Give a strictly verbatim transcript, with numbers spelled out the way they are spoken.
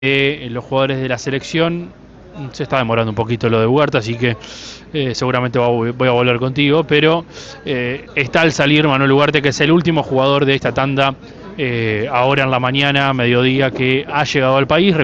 de los jugadores de la selección. Se está demorando un poquito lo de Huerta, así que eh, seguramente voy a volver contigo, pero eh, está al salir Manuel Ugarte, que es el último jugador de esta tanda, eh, ahora en la mañana, mediodía, que ha llegado al país.